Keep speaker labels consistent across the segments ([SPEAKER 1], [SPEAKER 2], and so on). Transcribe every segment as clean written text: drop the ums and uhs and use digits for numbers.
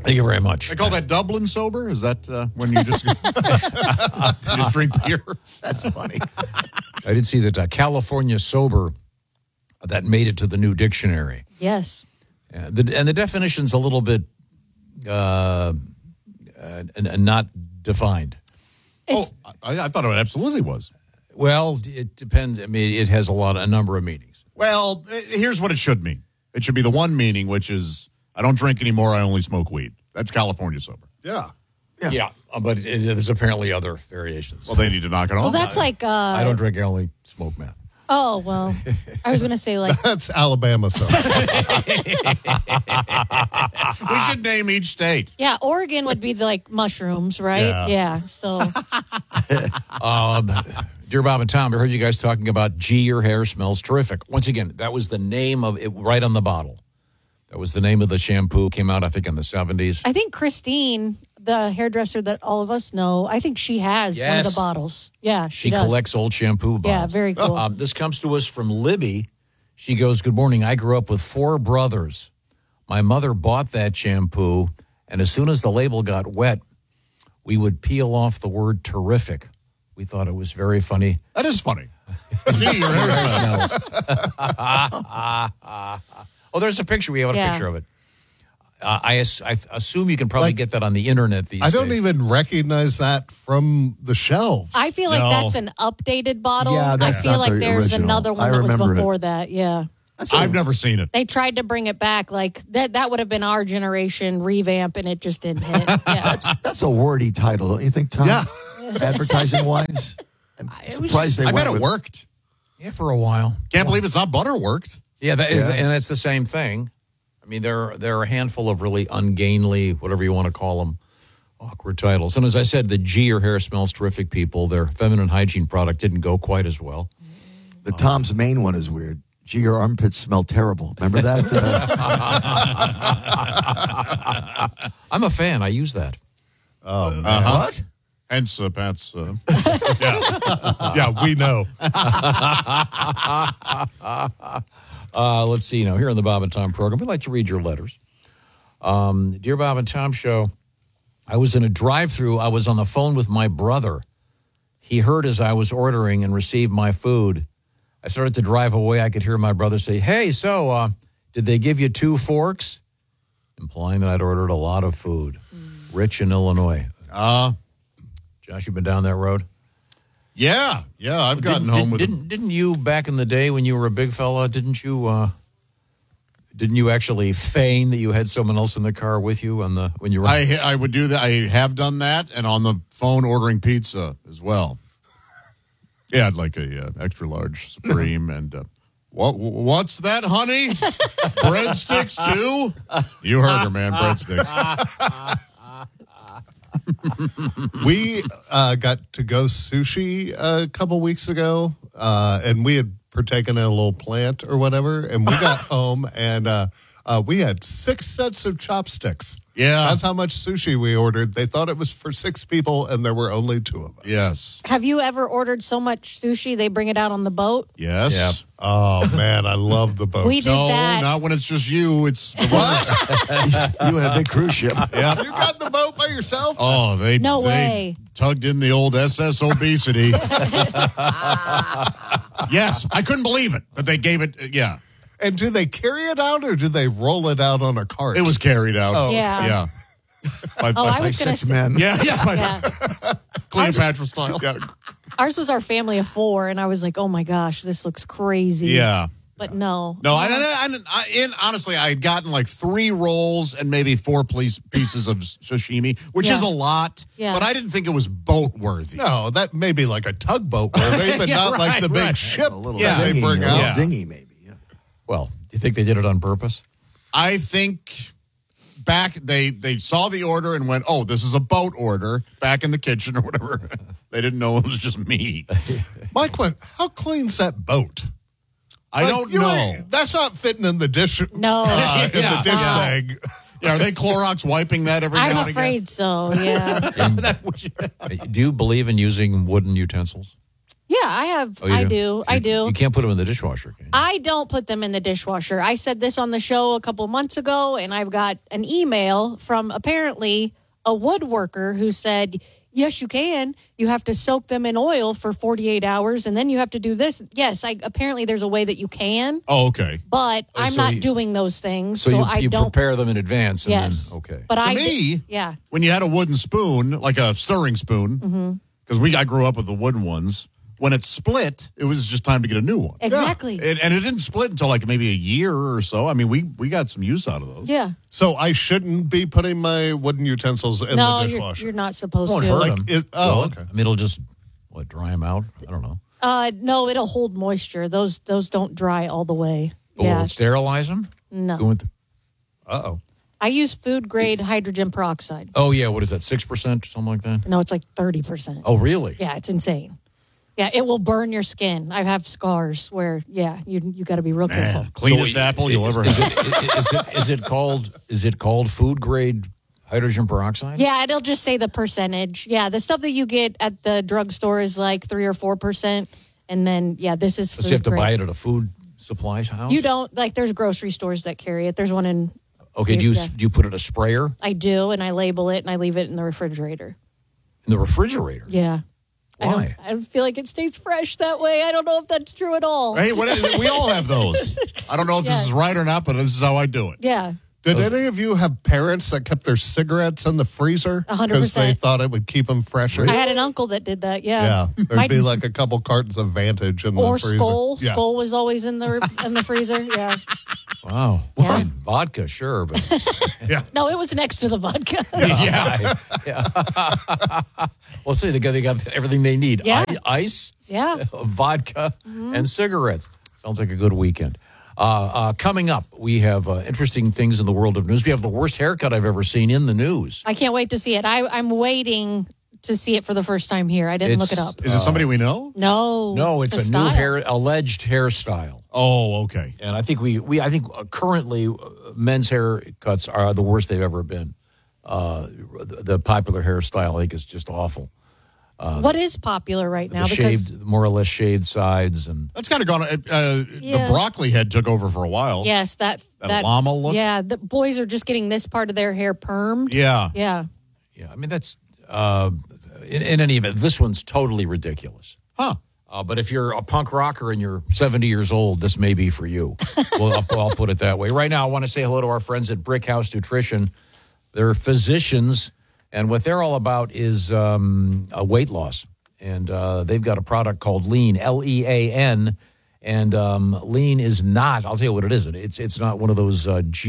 [SPEAKER 1] Thank you very much.
[SPEAKER 2] They call that Dublin sober? Is that when you just, you just drink beer?
[SPEAKER 3] That's funny.
[SPEAKER 1] I did see that California sober, that made it to the new dictionary.
[SPEAKER 4] Yes.
[SPEAKER 1] And the definition's a little bit not defined.
[SPEAKER 2] I thought it absolutely was.
[SPEAKER 1] Well, it depends. I mean, it has a number of meanings.
[SPEAKER 2] Well, here's what it should mean. It should be the one meaning, which is, I don't drink anymore, I only smoke weed. That's California sober.
[SPEAKER 3] Yeah.
[SPEAKER 1] Yeah, but there's apparently other variations.
[SPEAKER 2] Well, they need to knock it off.
[SPEAKER 4] Well, that's like...
[SPEAKER 1] I don't drink, I only smoke meth.
[SPEAKER 4] Oh, well, I was going to say like...
[SPEAKER 5] That's Alabama sober.
[SPEAKER 2] We should name each state.
[SPEAKER 4] Yeah, Oregon would be like mushrooms, right? Yeah, so...
[SPEAKER 1] Dear Bob and Tom, I heard you guys talking about Gee, your hair smells terrific. Once again, that was the name of it right on the bottle. That was the name of the shampoo. Came out, I think, in the 70s.
[SPEAKER 4] I think Christine, the hairdresser that all of us know, I think she has one of the bottles. Yeah,
[SPEAKER 1] she
[SPEAKER 4] does.
[SPEAKER 1] collects old shampoo bottles.
[SPEAKER 4] Yeah, very cool.
[SPEAKER 1] This comes to us from Libby. She goes, good morning. I grew up with 4 brothers. My mother bought that shampoo, and as soon as the label got wet, we would peel off the word terrific. We thought it was very funny.
[SPEAKER 2] That is funny. Gee, your hair smells.
[SPEAKER 1] Oh, there's a picture. We have a picture of it. I assume you can probably get that on the internet these days.
[SPEAKER 5] I don't even recognize that from the shelves.
[SPEAKER 4] I feel like that's an updated bottle.
[SPEAKER 3] Yeah, that's
[SPEAKER 4] I feel
[SPEAKER 3] not
[SPEAKER 4] like
[SPEAKER 3] the
[SPEAKER 4] there's
[SPEAKER 3] original.
[SPEAKER 4] another one
[SPEAKER 3] I
[SPEAKER 4] that was
[SPEAKER 3] remember
[SPEAKER 4] before that. Yeah.
[SPEAKER 2] I've never seen it.
[SPEAKER 4] They tried to bring it back. Like that would have been our generation revamp, and it just didn't hit. Yeah.
[SPEAKER 3] That's a wordy title, don't you think, Tom?
[SPEAKER 2] Yeah.
[SPEAKER 3] Advertising-wise? I'm surprised
[SPEAKER 2] I bet it worked.
[SPEAKER 1] Yeah, for a while.
[SPEAKER 2] Can't believe it's not butter worked.
[SPEAKER 1] Yeah, and it's the same thing. I mean, there are a handful of really ungainly, whatever you want to call them, awkward titles. And as I said, the Gee, your hair smells terrific people, their feminine hygiene product didn't go quite as well.
[SPEAKER 3] The Tom's Main one is weird. Gee, your armpits smell terrible. Remember that?
[SPEAKER 1] I'm a fan. I use that.
[SPEAKER 5] Oh, man.
[SPEAKER 3] What?
[SPEAKER 2] Hence, Pat's.
[SPEAKER 5] Yeah, we know.
[SPEAKER 1] Let's see now. Here on the Bob and Tom program, we'd like to read your letters. Dear Bob and Tom Show, I was in a drive-thru. I was on the phone with my brother. He heard as I was ordering and received my food. I started to drive away. I could hear my brother say, hey, so did they give you 2 forks? Implying that I'd ordered a lot of food. Rich in Illinois. Josh, you been down that road?
[SPEAKER 2] Yeah, I've gotten home with
[SPEAKER 1] Didn't you, back in the day when you were a big fella, didn't you actually feign that you had someone else in the car with you when you were...
[SPEAKER 2] I would do that. I have done that, and on the phone ordering pizza as well. Yeah, I'd like a extra large Supreme, and what's that, honey? Breadsticks too? You heard her, man. Breadsticks.
[SPEAKER 5] We got to go sushi a couple weeks ago, and we had partaken in a little plant or whatever, and we got home, and we had 6 sets of chopsticks.
[SPEAKER 2] Yeah.
[SPEAKER 5] That's how much sushi we ordered. They thought it was for 6 people, and there were only 2 of us.
[SPEAKER 2] Yes.
[SPEAKER 4] Have you ever ordered so much sushi they bring it out on the boat?
[SPEAKER 2] Yes.
[SPEAKER 1] Yeah.
[SPEAKER 5] Oh, man, I love the boat.
[SPEAKER 4] We did
[SPEAKER 2] No,
[SPEAKER 4] that.
[SPEAKER 2] not when it's just you. It's the worst.
[SPEAKER 3] You in a big cruise ship.
[SPEAKER 5] Yeah. You got the boat by yourself?
[SPEAKER 2] Oh, they
[SPEAKER 4] No way.
[SPEAKER 2] tugged in the old SS obesity. Yes, I couldn't believe it, but they gave it. Yeah,
[SPEAKER 5] And do they carry it out, or do they roll it out on a cart?
[SPEAKER 2] it was carried out.
[SPEAKER 5] Oh.
[SPEAKER 4] Yeah.
[SPEAKER 2] By,
[SPEAKER 4] Oh, I
[SPEAKER 3] Like
[SPEAKER 4] was going to
[SPEAKER 3] 6
[SPEAKER 4] say.
[SPEAKER 3] men.
[SPEAKER 2] yeah, by
[SPEAKER 4] Yeah.
[SPEAKER 2] Cleopatra style. Yeah.
[SPEAKER 4] Ours was our family of 4, and I was like, oh my gosh, this looks crazy.
[SPEAKER 2] Yeah.
[SPEAKER 4] But no.
[SPEAKER 2] No, honestly, I had gotten like 3 rolls and maybe 4 pieces of sashimi, which is a lot.
[SPEAKER 4] Yeah.
[SPEAKER 2] But I didn't think it was boat worthy.
[SPEAKER 5] No, that may be like a tugboat, worthy, but
[SPEAKER 2] Yeah,
[SPEAKER 5] not like
[SPEAKER 2] right,
[SPEAKER 5] the big
[SPEAKER 2] right.
[SPEAKER 5] ship
[SPEAKER 3] A little
[SPEAKER 2] Yeah.
[SPEAKER 5] they
[SPEAKER 3] dinghy,
[SPEAKER 5] bring
[SPEAKER 3] a little
[SPEAKER 5] out.
[SPEAKER 3] dinghy maybe. Yeah.
[SPEAKER 1] Well, do you think they did it on purpose?
[SPEAKER 2] I think back they saw the order and went, oh, this is a boat order, back in the kitchen or whatever. They didn't know it was just me.
[SPEAKER 5] Mike, how clean's that boat?
[SPEAKER 2] I don't know.
[SPEAKER 5] That's not fitting in the dish.
[SPEAKER 4] No.
[SPEAKER 5] In
[SPEAKER 2] Yeah.
[SPEAKER 5] the dish bag.
[SPEAKER 2] Yeah, are they Clorox wiping that every
[SPEAKER 4] I'm
[SPEAKER 2] now and
[SPEAKER 4] afraid so, yeah.
[SPEAKER 1] Do you believe in using wooden utensils?
[SPEAKER 4] Yeah, I have.
[SPEAKER 1] Oh, you
[SPEAKER 4] I do. I do.
[SPEAKER 1] You can't put them in the dishwasher, can you?
[SPEAKER 4] I don't put them in the dishwasher. I said this on the show a couple months ago, and I've got an email from apparently a woodworker who said, yes, you can. You have to soak them in oil for 48 hours, and then you have to do this. Yes, apparently there's a way that you can,
[SPEAKER 2] Oh, okay.
[SPEAKER 4] but I'm
[SPEAKER 1] so
[SPEAKER 4] not
[SPEAKER 1] you-
[SPEAKER 4] doing those things,
[SPEAKER 1] So
[SPEAKER 4] I
[SPEAKER 1] you
[SPEAKER 4] don't.
[SPEAKER 1] prepare them in advance. And
[SPEAKER 4] Yes.
[SPEAKER 1] Then, okay.
[SPEAKER 4] But
[SPEAKER 2] To me,
[SPEAKER 4] yeah.
[SPEAKER 2] when you had a wooden spoon, like a stirring spoon, because I grew up with the wooden ones, when it split, it was just time to get a new one.
[SPEAKER 4] Exactly.
[SPEAKER 2] And it didn't split until like maybe a year or so. I mean, we got some use out of those.
[SPEAKER 4] Yeah.
[SPEAKER 5] So I shouldn't be putting my wooden utensils in
[SPEAKER 4] No,
[SPEAKER 5] the
[SPEAKER 4] you're,
[SPEAKER 5] dishwasher.
[SPEAKER 4] you're not supposed
[SPEAKER 1] Won't
[SPEAKER 4] to.
[SPEAKER 1] hurt
[SPEAKER 5] Like,
[SPEAKER 1] them.
[SPEAKER 5] oh,
[SPEAKER 1] Will it?
[SPEAKER 5] okay.
[SPEAKER 1] I mean, it'll just, dry them out? I don't know.
[SPEAKER 4] No, it'll hold moisture. Those don't dry all the way.
[SPEAKER 1] But will
[SPEAKER 4] Yeah.
[SPEAKER 1] it sterilize them?
[SPEAKER 4] No.
[SPEAKER 1] Go with
[SPEAKER 5] Uh-oh.
[SPEAKER 4] I use food grade hydrogen peroxide.
[SPEAKER 1] oh, yeah. What is that, 6%, something like that?
[SPEAKER 4] No, it's like 30%.
[SPEAKER 1] Oh, really?
[SPEAKER 4] Yeah, it's insane. Yeah, it will burn your skin. I have scars where, you got to be real careful.
[SPEAKER 2] Cleanest apple you'll ever have.
[SPEAKER 1] Is it called food grade hydrogen peroxide?
[SPEAKER 4] Yeah, it'll just say the percentage. Yeah, the stuff that you get at the drugstore is like 3 or 4%, and then this is food
[SPEAKER 1] So you have to
[SPEAKER 4] grade.
[SPEAKER 1] buy it at a food supply house?
[SPEAKER 4] You don't there's grocery stores that carry it. There's one in.
[SPEAKER 1] Okay, do
[SPEAKER 4] Yeah.
[SPEAKER 1] you put it in a sprayer
[SPEAKER 4] I do, and I label it and I leave it in the refrigerator.
[SPEAKER 1] in the refrigerator?
[SPEAKER 4] Yeah.
[SPEAKER 1] Why?
[SPEAKER 4] I don't feel like it stays fresh that way. I don't know if that's true at all.
[SPEAKER 2] Hey, we all have those. I don't know if this
[SPEAKER 4] Yeah.
[SPEAKER 2] is right or not, but this is how I do it.
[SPEAKER 4] Yeah.
[SPEAKER 5] Did any of you have parents that kept their cigarettes in the freezer
[SPEAKER 4] 100%.
[SPEAKER 5] because they thought it would keep them fresher?
[SPEAKER 4] I had an uncle that did that.
[SPEAKER 5] Yeah,
[SPEAKER 4] Yeah.
[SPEAKER 5] there'd be like a couple cartons of Vantage in
[SPEAKER 4] or
[SPEAKER 5] the freezer.
[SPEAKER 4] Skull.
[SPEAKER 5] Yeah.
[SPEAKER 4] Skull was always in the freezer. Yeah.
[SPEAKER 1] Wow.
[SPEAKER 4] Yeah.
[SPEAKER 1] I mean, vodka, sure, but
[SPEAKER 4] No, it was next to the vodka.
[SPEAKER 1] well, see, they got everything they need.
[SPEAKER 4] Yeah.
[SPEAKER 1] Ice,
[SPEAKER 4] Yeah.
[SPEAKER 1] vodka, and cigarettes. Sounds like a good weekend. Coming up, we have interesting things in the world of news. We have the worst haircut I've ever seen in the news.
[SPEAKER 4] I can't wait to see it. I'm waiting to see it for the first time here. I didn't look it up.
[SPEAKER 2] Is it somebody we know?
[SPEAKER 4] No.
[SPEAKER 1] It's a
[SPEAKER 4] style.
[SPEAKER 1] new alleged hairstyle.
[SPEAKER 2] Oh, okay.
[SPEAKER 1] And I think currently men's haircuts are the worst they've ever been. The popular hairstyle, I think, is just awful.
[SPEAKER 4] What is popular right now?
[SPEAKER 1] The shaved, more or less shaved sides, and
[SPEAKER 2] That's kind of gone. The broccoli head took over for a while.
[SPEAKER 4] Yes, that
[SPEAKER 2] llama look?
[SPEAKER 4] Yeah, the boys are just getting this part of their hair permed.
[SPEAKER 2] Yeah.
[SPEAKER 4] Yeah.
[SPEAKER 1] yeah, I mean that's in any event, this one's totally ridiculous.
[SPEAKER 2] Huh.
[SPEAKER 1] But if you're a punk rocker and you're 70 years old, this may be for you. I'll put it that way. Right now, I want to say hello to our friends at Brick House Nutrition. They're physicians, and what they're all about is a weight loss. And they've got a product called Lean, Lean. And Lean is not, I'll tell you what it isn't. It's not one of those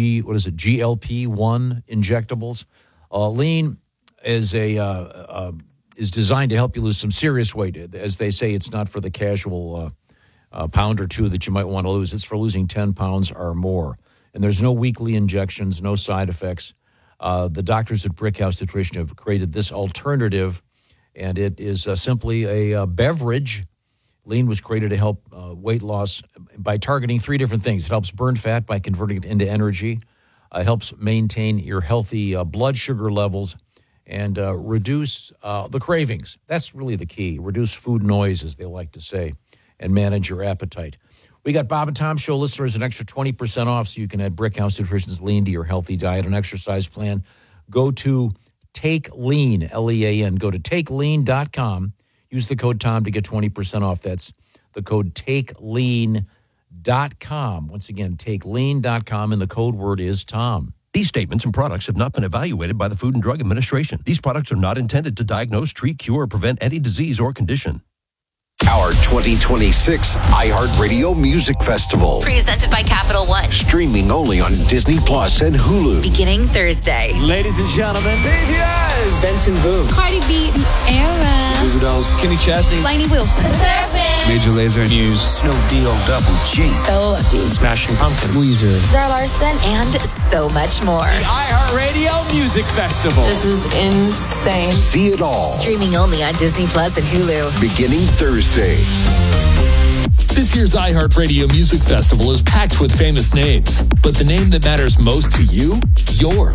[SPEAKER 1] GLP-1 injectables. Lean is is designed to help you lose some serious weight. As they say, it's not for the casual pound or two that you might want to lose. It's for losing 10 pounds or more. And there's no weekly injections, no side effects. The doctors at Brick House Nutrition have created this alternative, and it is simply a beverage. Lean was created to help weight loss by targeting three different things. It helps burn fat by converting it into energy. It helps maintain your healthy blood sugar levels and reduce the cravings. That's really the key. Reduce food noise, as they like to say, and manage your appetite. We got Bob and Tom Show listeners an extra 20% off, so you can add Brick House Nutrition's Lean to your healthy diet and exercise plan. Go to Take Lean, Lean. Go to TakeLean.com. Use the code TOM to get 20% off. That's the code TakeLean.com. Once again, TakeLean.com, and the code word is TOM.
[SPEAKER 6] These statements and products have not been evaluated by the Food and Drug Administration. These products are not intended to diagnose, treat, cure, or prevent any disease or condition.
[SPEAKER 7] Our 2026 iHeartRadio Music Festival.
[SPEAKER 8] Presented by Capital One.
[SPEAKER 7] Streaming only on Disney Plus and Hulu.
[SPEAKER 8] Beginning Thursday.
[SPEAKER 9] Ladies and gentlemen, BTS.
[SPEAKER 10] Benson Boone.
[SPEAKER 11] Cardi B. Era.
[SPEAKER 10] Goo Dolls. Kenny Chesney.
[SPEAKER 11] Lainey Wilson.
[SPEAKER 10] Major Lazer News.
[SPEAKER 7] Snow Deal Double G.
[SPEAKER 8] So Lefty.
[SPEAKER 9] Smashing Pumpkins.
[SPEAKER 10] Weezer.
[SPEAKER 8] Zara Larson. And so much more.
[SPEAKER 9] iHeartRadio Music Festival.
[SPEAKER 11] This is insane.
[SPEAKER 7] See it all.
[SPEAKER 8] Streaming only on Disney Plus and Hulu.
[SPEAKER 7] Beginning Thursday.
[SPEAKER 12] This year's iHeartRadio Music Festival is packed with famous names, but the name that matters most to you, yours.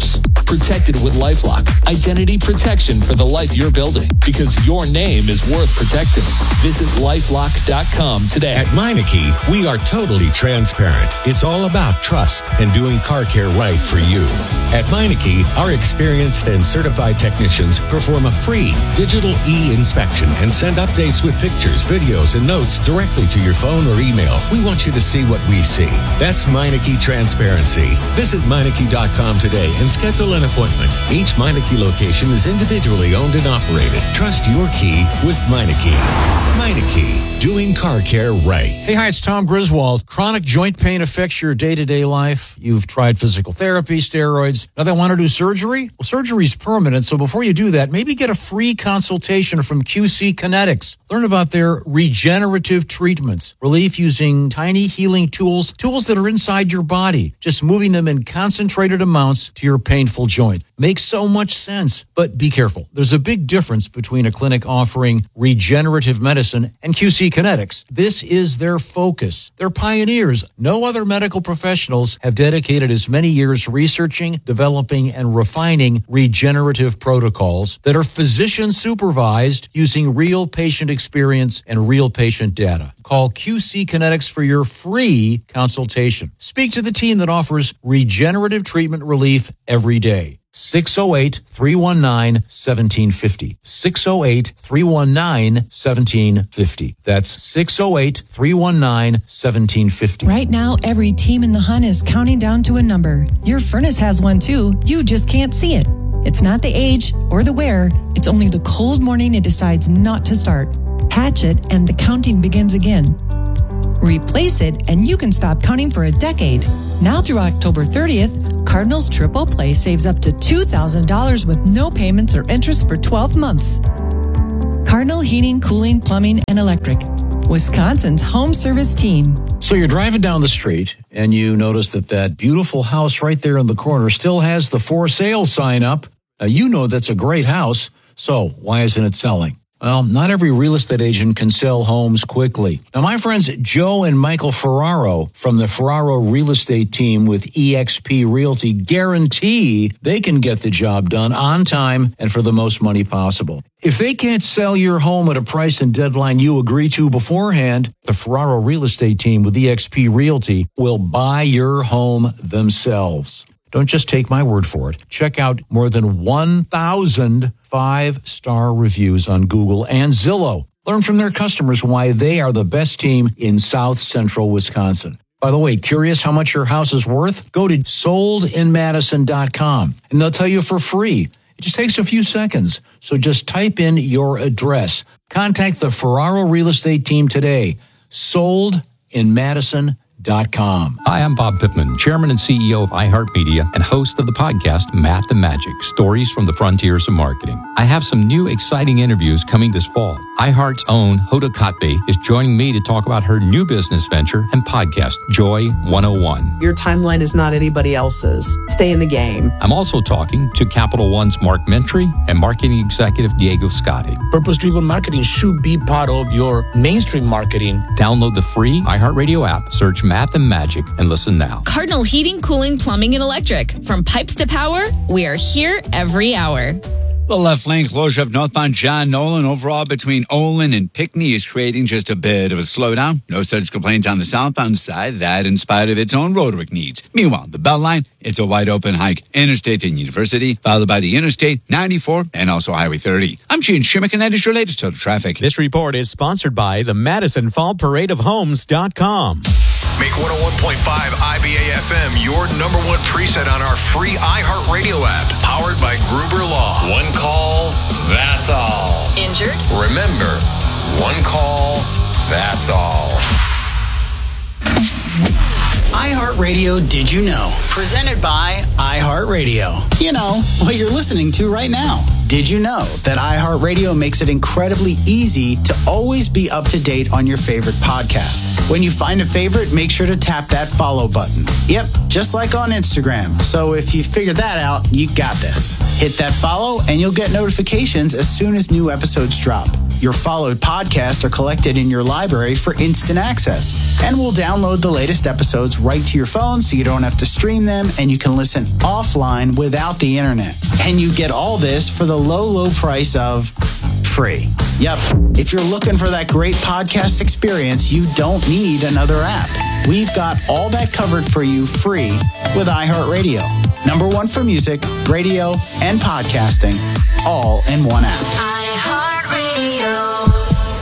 [SPEAKER 12] protected with LifeLock. Identity protection for the life you're building, because your name is worth protecting. Visit LifeLock.com today.
[SPEAKER 13] At Meineke, we are totally transparent. It's all about trust and doing car care right for you. At Meineke, our experienced and certified technicians perform a free digital e-inspection and send updates with pictures, videos, and notes directly to your phone or email. We want you to see what we see. That's Meineke Transparency. Visit Meineke.com today and schedule an appointment. Each Meineke location is individually owned and operated. Trust your key with Meineke. Meineke, doing car care right.
[SPEAKER 1] Hey, hi, it's Tom Griswold. Chronic joint pain affects your day-to-day life. You've tried physical therapy, steroids. Now they want to do surgery? Well, surgery's permanent, so before you do that, maybe get a free consultation from QC Kinetics. Learn about their regenerative treatments. Relief using tiny healing tools that are inside your body, just moving them in concentrated amounts to your painful joint. Makes so much sense. But be careful. There's a big difference between a clinic offering regenerative medicine and QC Kinetics. This is their focus. They're pioneers. No other medical professionals have dedicated as many years researching, developing, and refining regenerative protocols that are physician supervised using real patient experience and real patient data. Call QC Kinetics for your free consultation. Speak to the team that offers regenerative treatment relief every day. 608-319-1750. 608-319-1750. That's 608-319-1750.
[SPEAKER 14] Right now, every team in the hunt is counting down to a number. Your furnace has one too. You just can't see it. It's not the age or the wear. It's only the cold morning it decides not to start. Patch it and the counting begins again. Replace it and you can stop counting for a decade. Now through October 30th, Cardinals Triple Play saves up to $2,000 with no payments or interest for 12 months. Cardinal Heating, Cooling, Plumbing, and Electric. Wisconsin's home service team.
[SPEAKER 1] So you're driving down the street and you notice that beautiful house right there in the corner still has the for sale sign up. Now, you know that's a great house, so why isn't it selling? Well, not every real estate agent can sell homes quickly. Now, my friends Joe and Michael Ferraro from the Ferraro Real Estate Team with eXp Realty guarantee they can get the job done on time and for the most money possible. If they can't sell your home at a price and deadline you agree to beforehand, the Ferraro Real Estate Team with eXp Realty will buy your home themselves. Don't just take my word for it. Check out more than 1,000 5-star reviews on Google and Zillow. Learn from their customers why they are the best team in South Central Wisconsin. By the way, curious how much your house is worth? Go to soldinmadison.com and they'll tell you for free. It just takes a few seconds. So just type in your address. Contact the Ferraro Real Estate Team today. Soldinmadison.com.
[SPEAKER 15] Hi, I'm Bob Pittman, Chairman and CEO of iHeartMedia and host of the podcast Math and Magic, Stories from the Frontiers of Marketing. I have some new exciting interviews coming this fall. iHeart's own Hoda Kotb is joining me to talk about her new business venture and podcast, Joy 101.
[SPEAKER 16] Your timeline is not anybody else's. Stay in the game.
[SPEAKER 15] I'm also talking to Capital One's Mark Mentry and marketing executive Diego Scotti.
[SPEAKER 17] Purpose-driven marketing should be part of your mainstream marketing.
[SPEAKER 15] Download the free iHeartRadio app, search Math and Magic, and listen now.
[SPEAKER 18] Cardinal Heating, Cooling, Plumbing, and Electric. From pipes to power, we are here every hour.
[SPEAKER 10] The left lane closure of northbound John Nolan overall between Olin and Pinckney is creating just a bit of a slowdown. No such complaints on the southbound side, that in spite of its own roadwork needs. Meanwhile, the Beltline, it's a wide open hike. Interstate and University, followed by the Interstate 94 and also Highway 30. I'm Gene Schimmick, and that is your latest total traffic.
[SPEAKER 19] This report is sponsored by the Madison Fall Parade of Homes.com.
[SPEAKER 20] Make 101.5 IBA FM your number one preset on our free iHeartRadio app, powered by Gruber Law. One call, that's all.
[SPEAKER 18] Injured?
[SPEAKER 20] Remember, one call, that's all.
[SPEAKER 21] iHeartRadio Did You Know? Presented by iHeartRadio. You know, what you're listening to right now. Did you know that iHeartRadio makes it incredibly easy to always be up to date on your favorite podcast? When you find a favorite, make sure to tap that follow button. Yep, just like on Instagram. So if you figured that out, you got this. Hit that follow and you'll get notifications as soon as new episodes drop. Your followed podcasts are collected in your library for instant access. And we'll download the latest episodes right to your phone so you don't have to stream them and you can listen offline without the internet. And you get all this for the low, low price of free. Yep. If you're looking for that great podcast experience, you don't need another app. We've got all that covered for you free with iHeartRadio. Number one for music, radio, and podcasting, all in one app.
[SPEAKER 7] iHeartRadio.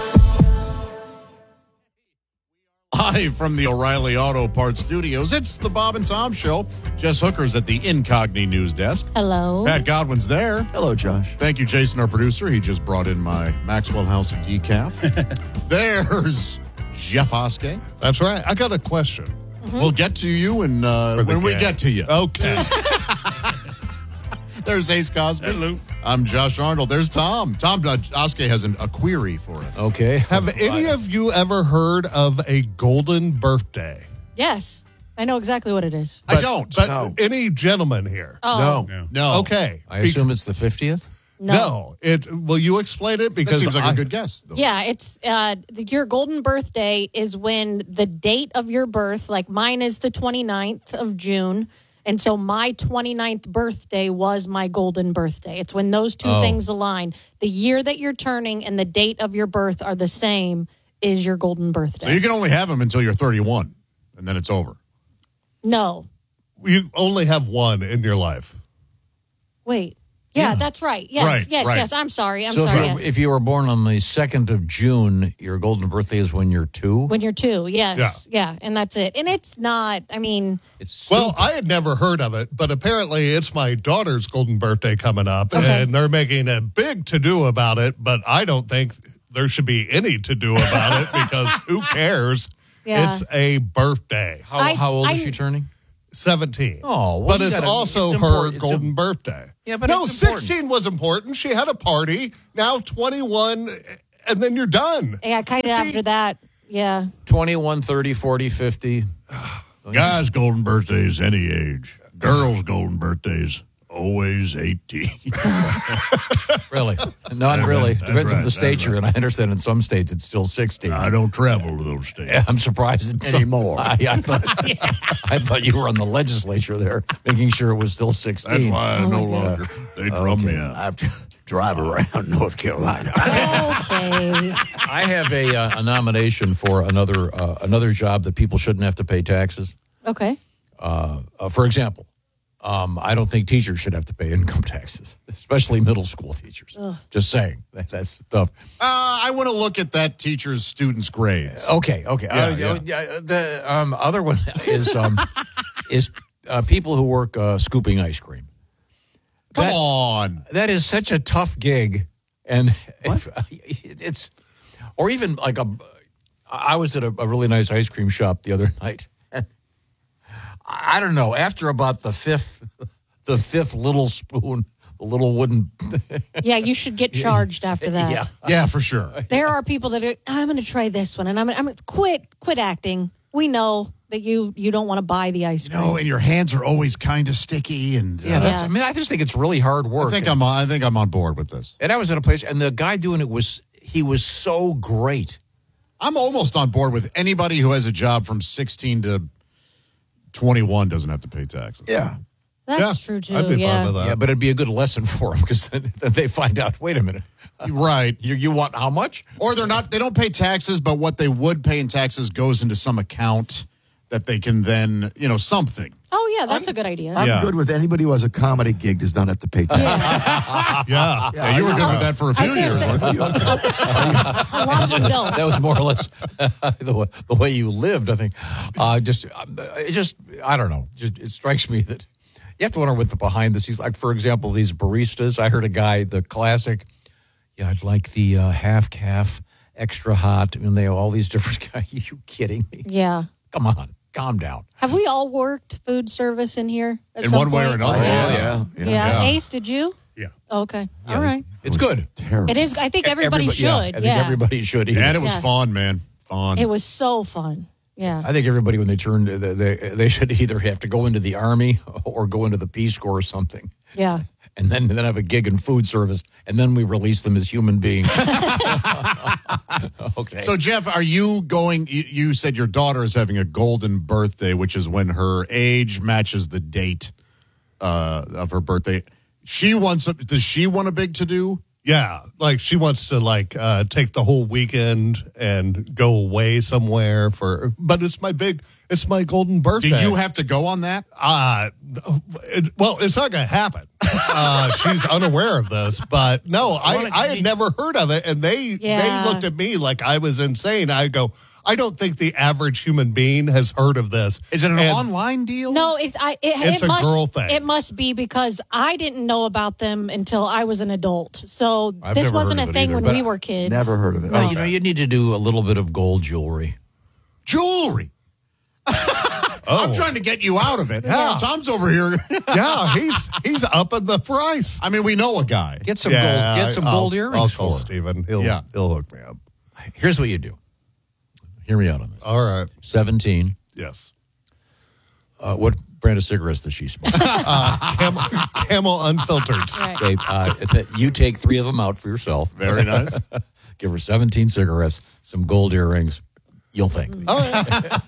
[SPEAKER 2] Live from the O'Reilly Auto Parts Studios, it's the Bob and Tom Show. Jess Hooker's at the Incogni News Desk.
[SPEAKER 4] Hello.
[SPEAKER 2] Pat Godwin's there.
[SPEAKER 3] Hello, Josh.
[SPEAKER 2] Thank you, Jason, our producer. He just brought in my Maxwell House decaf. There's Jeff Oskey.
[SPEAKER 5] That's right. I got a question.
[SPEAKER 2] We'll get to you and when we get to you.
[SPEAKER 5] Okay.
[SPEAKER 2] There's Ace Cosby.
[SPEAKER 3] Hello.
[SPEAKER 2] I'm Josh Arnold. There's Tom. Tom Oskey has a query for us.
[SPEAKER 1] Okay.
[SPEAKER 5] Have any of you ever heard of a golden birthday?
[SPEAKER 4] Yes. I know exactly what it is.
[SPEAKER 2] I don't.
[SPEAKER 5] But
[SPEAKER 3] No.
[SPEAKER 5] any gentleman here?
[SPEAKER 4] Oh.
[SPEAKER 2] No.
[SPEAKER 5] Okay.
[SPEAKER 1] I assume it's the 50th?
[SPEAKER 5] No. Will you explain it?
[SPEAKER 2] That
[SPEAKER 5] Because
[SPEAKER 2] seems like a good guess, though.
[SPEAKER 4] Yeah, it's your golden birthday is when the date of your birth, like mine is the 29th of June. And so my 29th birthday was my golden birthday. It's when those two things align. The year that you're turning and the date of your birth are the same is your golden birthday.
[SPEAKER 2] So you can only have them until you're 31, and then it's over.
[SPEAKER 4] No.
[SPEAKER 5] you only have one in your life.
[SPEAKER 4] Wait. Yeah, that's right. Yes, yes. I'm sorry. I'm sorry.
[SPEAKER 1] If you were born on the 2nd of June, your golden birthday is when you're 2?
[SPEAKER 4] When you're 2, yes. Yeah, and that's it. And it's not, I mean...
[SPEAKER 5] Well, I had never heard of it, but apparently it's my daughter's golden birthday coming up, and they're making a big to-do about it, but I don't think there should be any to-do about it because who cares?
[SPEAKER 4] Yeah.
[SPEAKER 5] It's a birthday.
[SPEAKER 1] How old is she turning?
[SPEAKER 5] 17.
[SPEAKER 1] Oh, well,
[SPEAKER 5] but it's also her golden birthday.
[SPEAKER 1] Yeah, but
[SPEAKER 5] no,
[SPEAKER 1] it's important.
[SPEAKER 5] 16 was important. She had a party. Now 21, and then you're done.
[SPEAKER 4] Yeah, kind of after that. Yeah.
[SPEAKER 1] 21, 30, 40, 50.
[SPEAKER 2] Guys' golden birthdays, any age. Girls' golden birthdays, always 18.
[SPEAKER 1] Really? Not really.
[SPEAKER 2] That's
[SPEAKER 1] Depends on
[SPEAKER 2] right,
[SPEAKER 1] the state
[SPEAKER 2] that's
[SPEAKER 1] you're in. I understand in some states it's still 16.
[SPEAKER 2] I don't travel to those states.
[SPEAKER 1] Yeah, I'm surprised
[SPEAKER 2] anymore.
[SPEAKER 1] I thought you were in the legislature there, making sure it was still 16.
[SPEAKER 2] That's why I no longer. They drum me out.
[SPEAKER 3] I have to drive around North Carolina.
[SPEAKER 4] Okay.
[SPEAKER 1] I have a nomination for another job that people shouldn't have to pay taxes.
[SPEAKER 4] Okay.
[SPEAKER 1] For example, I don't think teachers should have to pay income taxes, especially middle school teachers.
[SPEAKER 4] Ugh.
[SPEAKER 1] Just saying. That's tough.
[SPEAKER 2] I want to look at that teacher's students' grades.
[SPEAKER 1] Okay. The other one is people who work scooping ice cream.
[SPEAKER 2] Come on.
[SPEAKER 1] That is such a tough gig. And it's, or even like I was at a really nice ice cream shop the other night. I don't know, after about the fifth little spoon, the little wooden.
[SPEAKER 4] Yeah, you should get charged after that.
[SPEAKER 2] Yeah, for sure.
[SPEAKER 4] There are people that are, I'm going to try this one, and I'm going to quit acting. We know that you don't want to buy the ice cream.
[SPEAKER 2] No, and your hands are always kind of sticky, and
[SPEAKER 1] I mean, I just think it's really hard work.
[SPEAKER 2] I think I'm on board with this.
[SPEAKER 1] And I was at a place, and the guy doing it was so great.
[SPEAKER 2] I'm almost on board with anybody who has a job from 16 to 21 doesn't have to pay taxes.
[SPEAKER 3] Yeah.
[SPEAKER 4] That's true, too.
[SPEAKER 5] I'd be fine with that.
[SPEAKER 1] Yeah, but it'd be a good lesson for them because then they find out, wait a minute.
[SPEAKER 2] Right.
[SPEAKER 1] You want how much?
[SPEAKER 2] Or they don't pay taxes, but what they would pay in taxes goes into some account that they can then, something.
[SPEAKER 4] Oh, yeah, that's a good idea.
[SPEAKER 3] I'm good with anybody who has a comedy gig does not have to pay taxes.
[SPEAKER 2] Yeah, you were good with that for a few years.
[SPEAKER 4] A lot of them don't.
[SPEAKER 1] That was more or less the way you lived, I think. I don't know. It strikes me that you have to wonder what the behind the scenes, like, for example, these baristas. I heard a guy, the classic, I'd like the half calf, extra hot, and they have all these different guys. Are you kidding me?
[SPEAKER 4] Yeah.
[SPEAKER 1] Come on, calm down.
[SPEAKER 4] Have we all worked food service in here?
[SPEAKER 2] In one way or another.
[SPEAKER 4] Yeah. Ace, did you?
[SPEAKER 5] Yeah.
[SPEAKER 4] Okay. All right.
[SPEAKER 1] It's good.
[SPEAKER 3] Terrible.
[SPEAKER 4] It is. I think everybody should.
[SPEAKER 1] I think everybody should.
[SPEAKER 2] And it was fun, man. Fun.
[SPEAKER 4] It was so fun. Yeah.
[SPEAKER 1] I think everybody, when they turn, they should either have to go into the Army or go into the Peace Corps or something.
[SPEAKER 4] Yeah.
[SPEAKER 1] and then have a gig in food service, and then we release them as human beings. Okay.
[SPEAKER 2] So, Jeff, are you going? You said your daughter is having a golden birthday, which is when her age matches the date of her birthday. Does she want a big to-do?
[SPEAKER 5] Yeah, like she wants to take the whole weekend and go away somewhere but it's my golden birthday.
[SPEAKER 2] Do you have to go on that?
[SPEAKER 5] It's not going to happen. She's unaware of this, but no, I had never heard of it, and they looked at me like I was insane. I go, I don't think the average human being has heard of this.
[SPEAKER 2] Is it an online deal?
[SPEAKER 4] No,
[SPEAKER 5] it's
[SPEAKER 4] a
[SPEAKER 5] girl thing.
[SPEAKER 4] It must be because I didn't know about them until I was an adult. So
[SPEAKER 1] I've
[SPEAKER 4] this
[SPEAKER 1] never
[SPEAKER 4] wasn't
[SPEAKER 1] heard
[SPEAKER 4] a
[SPEAKER 1] of it
[SPEAKER 4] thing
[SPEAKER 1] either,
[SPEAKER 4] when
[SPEAKER 1] but
[SPEAKER 4] we were kids.
[SPEAKER 3] Never heard of it.
[SPEAKER 1] Well, you need to do a little bit of gold jewelry.
[SPEAKER 2] Jewelry? I'm trying to get you out of it.
[SPEAKER 5] Yeah.
[SPEAKER 2] Tom's over here.
[SPEAKER 5] Yeah, he's up in the price.
[SPEAKER 2] I mean, we know a guy.
[SPEAKER 1] Get some gold. Get some gold earrings.
[SPEAKER 5] I'll
[SPEAKER 1] for
[SPEAKER 5] call
[SPEAKER 1] her.
[SPEAKER 5] Steven. He'll hook me up.
[SPEAKER 1] Here's what you do. Hear me out on this.
[SPEAKER 5] All right.
[SPEAKER 1] 17.
[SPEAKER 5] Yes.
[SPEAKER 1] What brand of cigarettes does she smoke?
[SPEAKER 5] Camel Unfiltered.
[SPEAKER 1] Okay, you take 3 of them out for yourself.
[SPEAKER 2] Very nice.
[SPEAKER 1] Give her 17 cigarettes, some gold earrings. You'll thank me.
[SPEAKER 5] All right.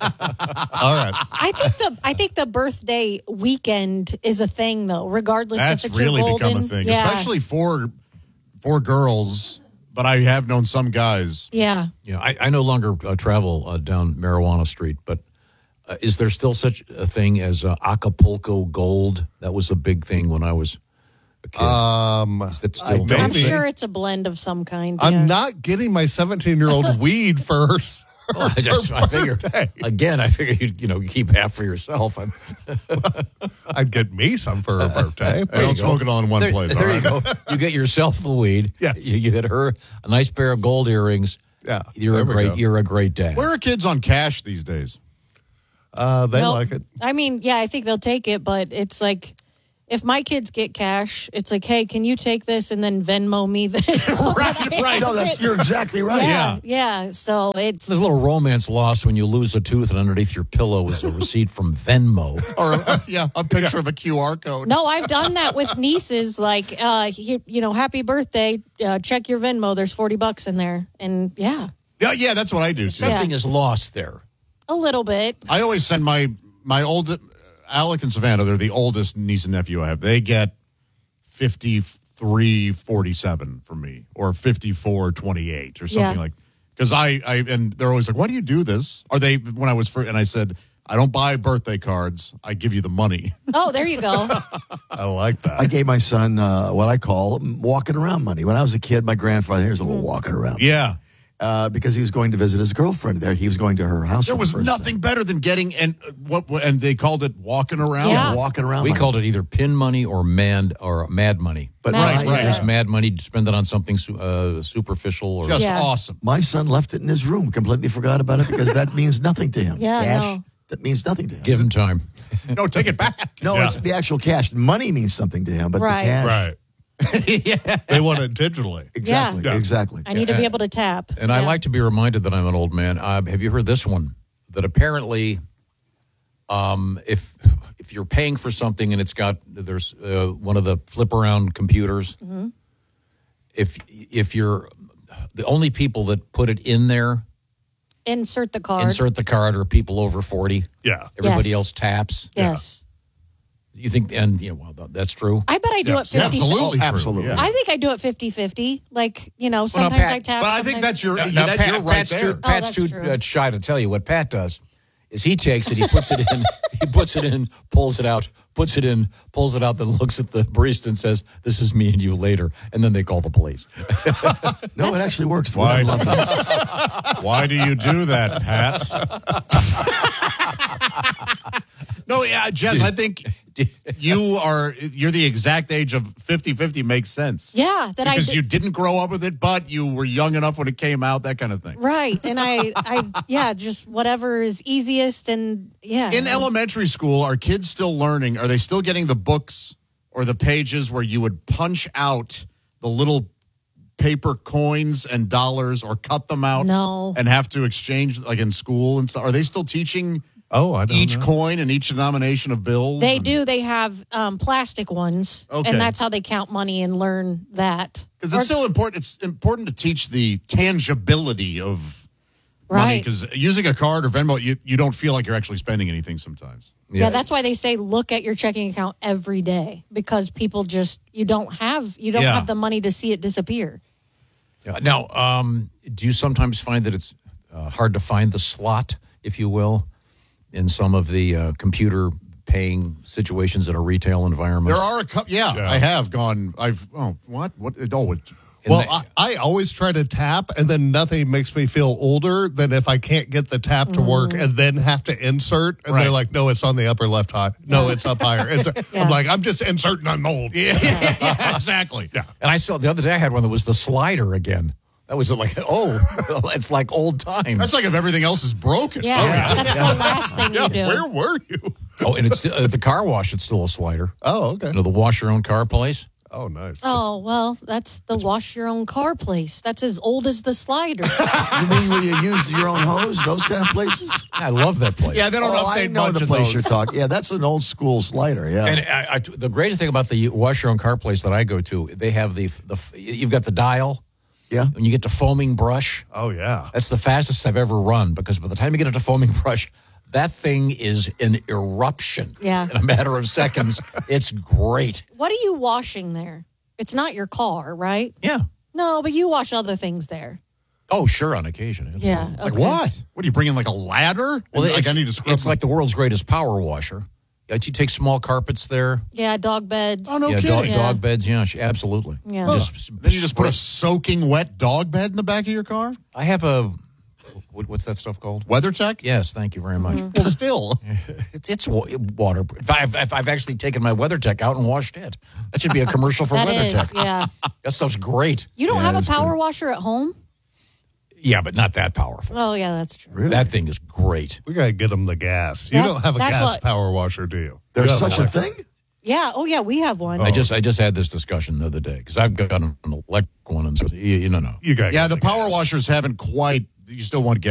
[SPEAKER 4] I think the birthday weekend is a thing though, regardless
[SPEAKER 2] That's
[SPEAKER 4] if it's
[SPEAKER 2] really
[SPEAKER 4] your golden.
[SPEAKER 2] become a thing,
[SPEAKER 4] Yeah.
[SPEAKER 2] especially for girls. But I have known some guys.
[SPEAKER 4] Yeah.
[SPEAKER 1] Yeah, I no longer travel down Marijuana Street, but is there still such a thing as Acapulco Gold? That was a big thing when I was a kid. Is that still
[SPEAKER 4] I'm sure it's a blend of some kind.
[SPEAKER 5] I'm
[SPEAKER 4] yeah.
[SPEAKER 5] not getting my 17-year-old weed first.
[SPEAKER 1] Well, I figure you'd keep half for yourself.
[SPEAKER 5] I'd get me some for her birthday.
[SPEAKER 2] I don't smoke it all in one place.
[SPEAKER 1] There
[SPEAKER 2] all
[SPEAKER 1] you
[SPEAKER 2] right?
[SPEAKER 1] go. You get yourself the weed.
[SPEAKER 5] Yes.
[SPEAKER 1] You get her a nice pair of gold earrings.
[SPEAKER 5] Yeah,
[SPEAKER 1] You're a great dad.
[SPEAKER 2] Where are kids on cash these days?
[SPEAKER 5] They like it.
[SPEAKER 4] I mean, yeah, I think they'll take it, but it's like if my kids get cash, it's like, hey, can you take this and then Venmo me this?
[SPEAKER 3] Right. No, you're exactly right.
[SPEAKER 4] Yeah. So it's
[SPEAKER 1] There's a little romance lost when you lose a tooth and underneath your pillow is a receipt from Venmo.
[SPEAKER 2] Or a picture of a QR code.
[SPEAKER 4] No, I've done that with nieces. Like, happy birthday. Check your Venmo. There's $40 in there, and yeah,
[SPEAKER 2] that's what I do too.
[SPEAKER 1] Something is lost there.
[SPEAKER 4] a little bit.
[SPEAKER 2] I always send my old Alec and Savannah. They're the oldest niece and nephew I have. They get $53.47 from me, or $54.28, or something like. Because and they're always like, "Why do you do this?" Or when I was first, and I said, "I don't buy birthday cards. I give you the money."
[SPEAKER 4] Oh, there you go.
[SPEAKER 5] I like that.
[SPEAKER 3] I gave my son what I call walking around money. When I was a kid, my grandfather, here's a little walking around.
[SPEAKER 2] Yeah.
[SPEAKER 3] Because he was going to visit his girlfriend there. He was going to her house.
[SPEAKER 2] There was nothing better than getting and they called it walking around.
[SPEAKER 3] Yeah, walking around.
[SPEAKER 1] We called it either pin money or mad money.
[SPEAKER 3] But
[SPEAKER 2] right.
[SPEAKER 1] There's mad money to spend it on something superficial or
[SPEAKER 2] Just awesome.
[SPEAKER 3] My son left it in his room. Completely forgot about it because that means nothing to him.
[SPEAKER 4] Yeah,
[SPEAKER 3] cash,
[SPEAKER 4] no.
[SPEAKER 3] that means nothing to him.
[SPEAKER 1] Give him time.
[SPEAKER 2] No, take it back.
[SPEAKER 3] No, it's the actual cash. Money means something to him, but
[SPEAKER 4] Right.
[SPEAKER 3] the cash.
[SPEAKER 5] Right. They want it digitally.
[SPEAKER 3] Exactly.
[SPEAKER 4] Yeah.
[SPEAKER 3] Exactly.
[SPEAKER 4] I need to be able to tap.
[SPEAKER 1] And I like to be reminded that I'm an old man. Have you heard this one? That apparently, if you're paying for something and there's one of the flip around computers,
[SPEAKER 4] Mm-hmm.
[SPEAKER 1] if you're the only people that put it in there,
[SPEAKER 4] Insert the card.
[SPEAKER 1] insert the card, are people over 40.
[SPEAKER 5] Yeah.
[SPEAKER 1] Everybody
[SPEAKER 4] Yes.
[SPEAKER 1] else taps.
[SPEAKER 4] Yes.
[SPEAKER 1] You think? And that's true.
[SPEAKER 4] I bet I do it 50.
[SPEAKER 2] Absolutely true.
[SPEAKER 3] Absolutely.
[SPEAKER 2] Yeah.
[SPEAKER 4] I think I do it 50-50. Like, sometimes
[SPEAKER 1] Pat-
[SPEAKER 4] I tap.
[SPEAKER 2] But I think
[SPEAKER 4] sometimes-
[SPEAKER 2] that's your.
[SPEAKER 1] Now,
[SPEAKER 2] you're right
[SPEAKER 1] Pat's
[SPEAKER 2] there.
[SPEAKER 1] Pat's
[SPEAKER 4] that's
[SPEAKER 1] too
[SPEAKER 4] true.
[SPEAKER 1] shy to tell you what Pat does. Is he takes it, he puts it in, pulls it out, puts it in, pulls it out, then looks at the barista and says, "This is me and you later," and then they call the police.
[SPEAKER 3] No, it actually works.
[SPEAKER 2] Why?
[SPEAKER 3] I love that.
[SPEAKER 2] Why do you do that, Pat? No, yeah, Jess, I think you're the exact age of 50-50 makes sense.
[SPEAKER 4] Yeah, that
[SPEAKER 2] Because
[SPEAKER 4] I
[SPEAKER 2] you didn't grow up with it, but you were young enough when it came out, that kind of thing.
[SPEAKER 4] right, and I just whatever is easiest, and
[SPEAKER 2] In elementary school, are kids still learning? Are they still getting the books or the pages where you would punch out the little paper coins and dollars or cut them out
[SPEAKER 4] No.
[SPEAKER 2] and have to exchange like in school and stuff? Are they still teaching
[SPEAKER 5] Oh, I don't
[SPEAKER 2] each
[SPEAKER 5] know.
[SPEAKER 2] coin and each denomination of bills?
[SPEAKER 4] They do. They have plastic ones,
[SPEAKER 2] Okay.
[SPEAKER 4] and that's how they count money and learn that.
[SPEAKER 2] Because it's still important. It's important to teach the tangibility of money.
[SPEAKER 4] Right.
[SPEAKER 2] Because using a card or Venmo, you don't feel like you're actually spending anything sometimes.
[SPEAKER 4] Yeah, that's why they say look at your checking account every day, because people just you don't have the money to see it disappear.
[SPEAKER 1] Yeah. Now, do you sometimes find that it's hard to find the slot, if you will, in some of the computer paying situations in a retail environment?
[SPEAKER 2] There are a couple. Yeah, I have gone. What?
[SPEAKER 5] I always try to tap, and then nothing makes me feel older than if I can't get the tap to work and then have to insert. And they're like, no, it's on the upper left high. No, it's up higher. I'm like, I'm just inserting. I'm old.
[SPEAKER 2] Yeah, exactly.
[SPEAKER 5] Yeah.
[SPEAKER 1] And I saw the other day I had one that was the slider again. That was like, it's like old times.
[SPEAKER 2] That's like if everything else is broken.
[SPEAKER 4] Yeah, that's the last thing you do.
[SPEAKER 5] Where were you?
[SPEAKER 1] Oh, and it's at the car wash. It's still a slider.
[SPEAKER 5] Oh, okay.
[SPEAKER 1] You know, the wash your own car place.
[SPEAKER 5] Oh, nice.
[SPEAKER 4] Oh, well, that's the wash your own car place. That's as old as the slider.
[SPEAKER 3] You mean when you use your own hose, those kind of places?
[SPEAKER 1] I love that place.
[SPEAKER 2] Yeah, they don't update
[SPEAKER 3] I know
[SPEAKER 2] much
[SPEAKER 3] the
[SPEAKER 2] of
[SPEAKER 3] place
[SPEAKER 2] those.
[SPEAKER 3] you're talking. Yeah, that's an old school slider. Yeah.
[SPEAKER 1] And the greatest thing about the wash your own car place that I go to, they have you've got the dial.
[SPEAKER 3] Yeah.
[SPEAKER 1] When you get to foaming brush.
[SPEAKER 5] Oh, yeah.
[SPEAKER 1] That's the fastest I've ever run, because by the time you get into foaming brush, that thing is an eruption.
[SPEAKER 4] Yeah.
[SPEAKER 1] In a matter of seconds. It's great.
[SPEAKER 4] What are you washing there? It's not your car, right?
[SPEAKER 1] Yeah.
[SPEAKER 4] No, but you wash other things there.
[SPEAKER 1] Oh, sure, on occasion. Absolutely.
[SPEAKER 4] Yeah.
[SPEAKER 2] Like
[SPEAKER 4] okay.
[SPEAKER 2] what? What do you bring in, like a ladder?
[SPEAKER 1] Well,
[SPEAKER 2] I need to scrub.
[SPEAKER 1] it's like the world's greatest power washer. You take small carpets there.
[SPEAKER 4] Yeah, dog beds.
[SPEAKER 2] Oh, no
[SPEAKER 1] Yeah,
[SPEAKER 2] kidding.
[SPEAKER 1] dog beds. Yeah, absolutely.
[SPEAKER 4] Yeah.
[SPEAKER 2] Then you just put a soaking wet dog bed in the back of your car?
[SPEAKER 1] I have a what's that stuff called?
[SPEAKER 2] WeatherTech?
[SPEAKER 1] Yes, thank you very much.
[SPEAKER 2] Well, still.
[SPEAKER 1] It's waterproof. I've actually taken my WeatherTech out and washed it. That should be a commercial for
[SPEAKER 4] That
[SPEAKER 1] WeatherTech.
[SPEAKER 4] is, yeah.
[SPEAKER 1] That stuff's great.
[SPEAKER 4] You don't have a power washer at home?
[SPEAKER 1] Yeah, but not that powerful.
[SPEAKER 4] Oh, yeah, that's true.
[SPEAKER 1] That thing is great.
[SPEAKER 5] We got to get them the gas. You don't have a
[SPEAKER 4] That's
[SPEAKER 5] gas
[SPEAKER 4] what-
[SPEAKER 5] power washer, do you?
[SPEAKER 3] There's
[SPEAKER 5] You have
[SPEAKER 3] such a
[SPEAKER 5] electric.
[SPEAKER 3] thing?
[SPEAKER 4] Yeah. Oh, yeah, we have one.
[SPEAKER 1] I just had this discussion the other day because I've got an electric one, and so you know.
[SPEAKER 5] You got
[SPEAKER 2] Yeah, the power washers haven't quite. You still want